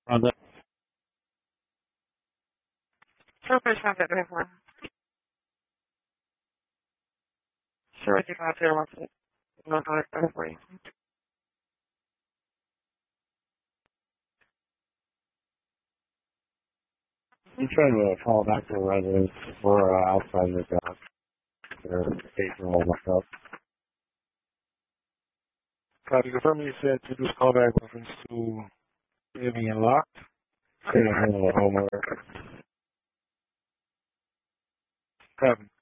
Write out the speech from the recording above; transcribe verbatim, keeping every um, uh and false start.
On the Sure, please contact me for. Sure, if you five zero one six. No, no, for you. I'm trying to call back to residents for uh, outside the job. Their state and all that stuff. Copy confirm you said to do a callback reference to being locked. State of homework. Copy.